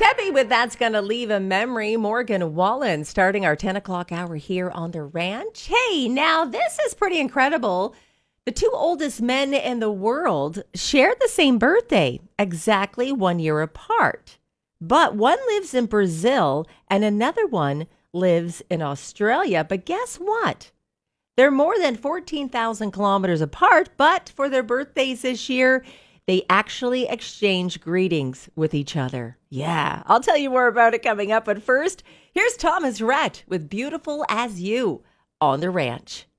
Teppy with That's Gonna Leave a Memory. Morgan Wallen starting our 10 o'clock hour here on the ranch. Hey, now this is pretty incredible. The two oldest men in the world shared the same birthday, exactly 1 year apart. But one lives in Brazil and another one lives in Australia. But guess what? They're more than 14,000 kilometers apart, but for their birthdays this year, they actually exchange greetings with each other. Yeah, I'll tell you more about it coming up. But first, here's Thomas Rhett with Beautiful as You on the ranch.